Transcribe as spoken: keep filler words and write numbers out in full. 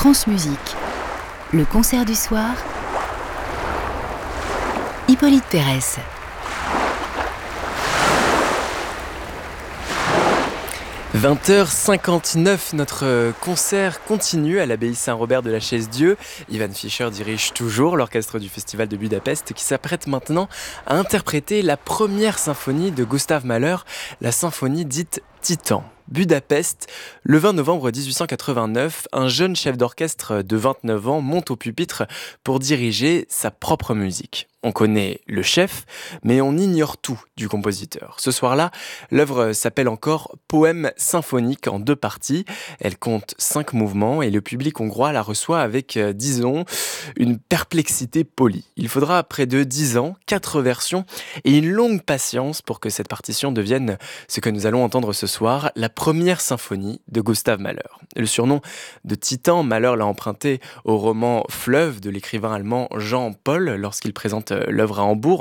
France Musique. Le concert du soir. Hippolyte Pérès. vingt heures cinquante-neuf, notre concert continue à l'abbaye Saint-Robert de la Chaise-Dieu. Ivan Fischer dirige toujours l'orchestre du Festival de Budapest qui s'apprête maintenant à interpréter la première symphonie de Gustav Mahler, la symphonie dite Titan. Budapest, le vingt novembre dix-huit cent quatre-vingt-neuf, un jeune chef d'orchestre de vingt-neuf ans monte au pupitre pour diriger sa propre musique. On connaît le chef, mais on ignore tout du compositeur. Ce soir-là, l'œuvre s'appelle encore Poème symphonique en deux parties. Elle compte cinq mouvements et le public hongrois la reçoit avec, euh, disons, une perplexité polie. Il faudra près de dix ans, quatre versions et une longue patience pour que cette partition devienne ce que nous allons entendre ce soir, la première symphonie de Gustav Mahler. Le surnom de Titan, Mahler l'a emprunté au roman Fleuve de l'écrivain allemand Jean Paul lorsqu'il présente l'œuvre à Hambourg